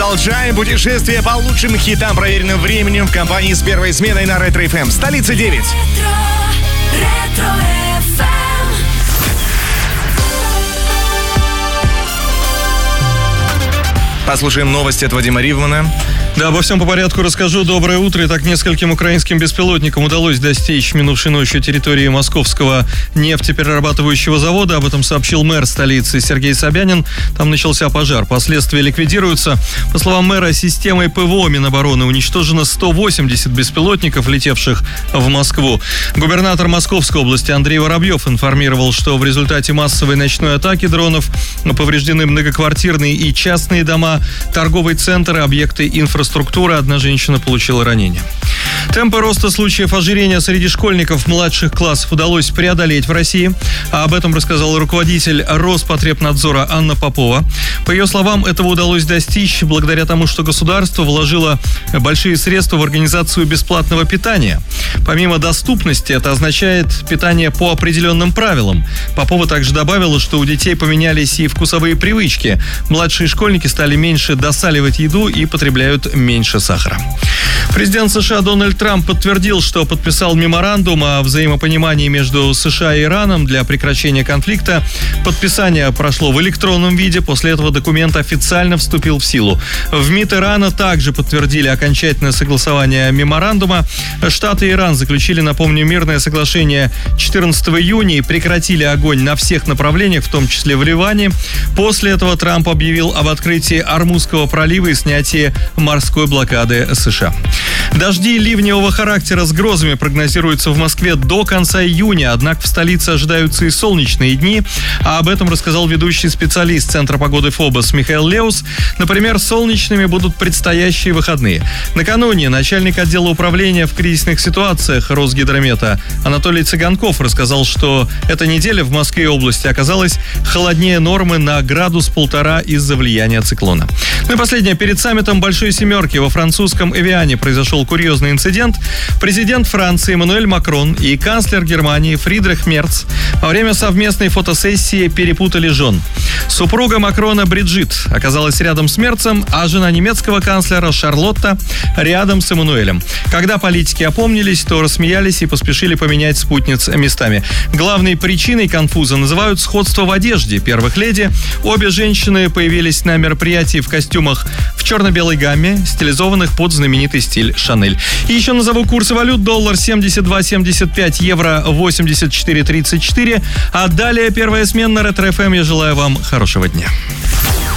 Продолжаем путешествие по лучшим хитам, проверенным временем в компании с первой сменой на Ретро FM. Столица 9. Ретро FM. Послушаем новости от Вадима Ривмана. Да, обо всем по порядку расскажу. Доброе утро. Итак, нескольким украинским беспилотникам удалось достичь минувшей ночью территории московского нефтеперерабатывающего завода. Об этом сообщил мэр столицы Сергей Собянин. Там начался пожар. Последствия ликвидируются. По словам мэра, системой ПВО Минобороны уничтожено 180 беспилотников, летевших в Москву. Губернатор Московской области Андрей Воробьев информировал, что в результате массовой ночной атаки дронов повреждены многоквартирные и частные дома, торговые центры, объекты инфраструктуры. Одна женщина получила ранение. Темпы роста случаев ожирения среди школьников младших классов удалось преодолеть в России. Об этом рассказал руководитель Роспотребнадзора Анна Попова. По ее словам, этого удалось достичь благодаря тому, что государство вложило большие средства в организацию бесплатного питания. Помимо доступности, это означает питание по определенным правилам. Попова также добавила, что у детей поменялись и вкусовые привычки. Младшие школьники стали меньше досаливать еду и потребляют меньше сахара. Президент США Дональд Трамп подтвердил, что подписал меморандум о взаимопонимании между США и Ираном для прекращения конфликта. Подписание прошло в электронном виде, после этого документ официально вступил в силу. В МИД Ирана также подтвердили окончательное согласование меморандума. Штаты и Иран заключили, напомню, мирное соглашение 14 июня и прекратили огонь на всех направлениях, в том числе в Ливане. После этого Трамп объявил об открытии Ормузского пролива и снятии морской блокады США. Дожди ливневого характера с грозами прогнозируются в Москве до конца июня, однако в столице ожидаются и солнечные дни. А об этом рассказал ведущий специалист Центра погоды ФОБОС Михаил Леус. Например, солнечными будут предстоящие выходные. Накануне начальник отдела управления в кризисных ситуациях Росгидромета Анатолий Цыганков рассказал, что эта неделя в Москве и области оказалась холоднее нормы на 1-1,5 градуса из-за влияния циклона. Ну и последнее. Перед саммитом Большой Семерки во французском Эвиане произошел курьезный инцидент. Президент Франции Эммануэль Макрон и канцлер Германии Фридрих Мерц во время совместной фотосессии перепутали жен. Супруга Макрона Бриджит оказалась рядом с Мерцем, а жена немецкого канцлера Шарлотта рядом с Эммануэлем. Когда политики опомнились, то рассмеялись и поспешили поменять спутниц местами. Главной причиной конфуза называют сходство в одежде первых леди. Обе женщины появились на мероприятии в костюмах в черно-белой гамме, стилизованных под знаменитый стиль Шанель. И еще назову курсы валют. Доллар 72.75, евро 84.34. А далее первая смена на Ретро FM. Я желаю вам хорошего дня.